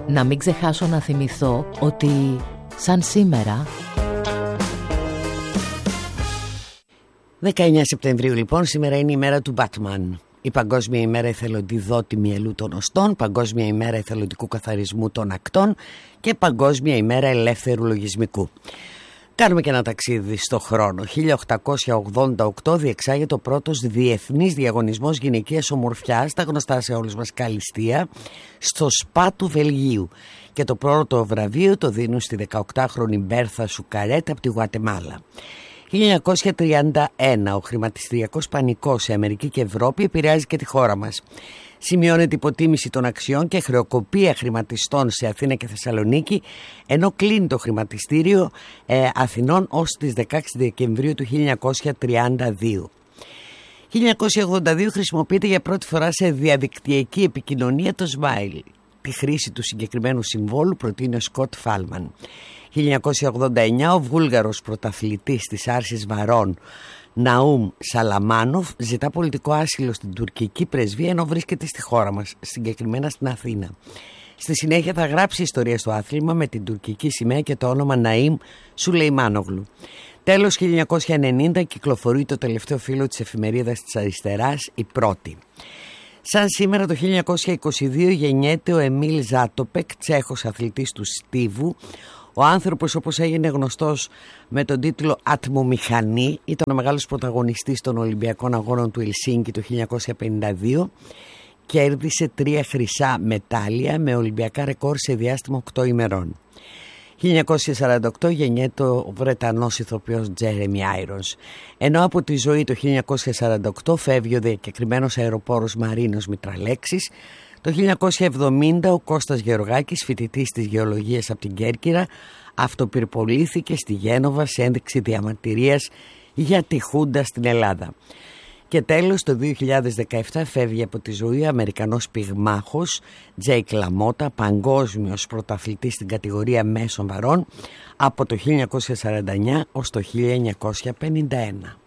Να μην ξεχάσω να θυμηθώ ότι σαν σήμερα 19 Σεπτεμβρίου λοιπόν, σήμερα είναι η μέρα του Batman. Η Παγκόσμια ημέρα εθελοντή δότη μυελού των οστών, Παγκόσμια ημέρα εθελοντικού καθαρισμού των ακτών και Παγκόσμια ημέρα ελεύθερου λογισμικού. Κάνουμε και ένα ταξίδι στο χρόνο. 1888 διεξάγεται ο πρώτος διεθνής διαγωνισμός γυναικείας ομορφιάς, τα γνωστά σε όλους μας καλυστία, στο ΣΠΑ του Βελγίου. Και το πρώτο βραβείο το δίνουν στη 18χρονη Μπέρθα Σουκαρέτ από τη Γουατεμάλα. 1931 ο χρηματιστηριακός πανικός σε Αμερική και Ευρώπη επηρεάζει και τη χώρα μας. Σημειώνεται υποτίμηση των αξιών και χρεοκοπία χρηματιστών σε Αθήνα και Θεσσαλονίκη, ενώ κλείνει το χρηματιστήριο Αθηνών ως τις 16 Δεκεμβρίου του 1932. 1982 χρησιμοποιείται για πρώτη φορά σε διαδικτυακή επικοινωνία το Smile. Τη χρήση του συγκεκριμένου συμβόλου προτείνει ο Σκοτ Φάλμαν. 1989 ο Βούλγαρος πρωταθλητής της άρσης βαρών Ναούμ Σαλαμάνοφ ζητά πολιτικό άσυλο στην τουρκική πρεσβεία ενώ βρίσκεται στη χώρα μας, συγκεκριμένα στην Αθήνα. Στη συνέχεια θα γράψει ιστορία στο άθλημα με την τουρκική σημαία και το όνομα Ναΐμ Σουλεϊμάνογλου. Τέλος 1990 κυκλοφορεί το τελευταίο φύλλο της εφημερίδας της αριστεράς, η Πρώτη. Σαν σήμερα το 1922 γεννιέται ο Εμίλ Ζάτοπεκ, Τσέχος αθλητής του στίβου. Ο άνθρωπος, όπως έγινε γνωστός με τον τίτλο «Ατμομηχανή», ήταν ο μεγάλος πρωταγωνιστής των Ολυμπιακών Αγώνων του Ελσίνκι το 1952. Κέρδισε 3 χρυσά μετάλλια με Ολυμπιακά ρεκόρ σε διάστημα 8 ημερών. 1948 γεννιέται ο Βρετανός ηθοποιός Τζέρεμι Άιρονς. Ενώ από τη ζωή το 1948 φεύγει ο διακεκριμένος αεροπόρος Μαρίνος Μητραλέξης. Το 1970 ο Κώστας Γεωργάκης, φοιτητής της γεωλογίας από την Κέρκυρα, αυτοπυρπολήθηκε στη Γένοβα σε ένδειξη διαμαρτυρίας για τη Χούντα στην Ελλάδα. Και τέλος το 2017 φεύγει από τη ζωή ο Αμερικανός πυγμάχος Τζέικ Λαμότα, παγκόσμιος πρωταθλητής στην κατηγορία μέσων βαρών από το 1949 ως το 1951.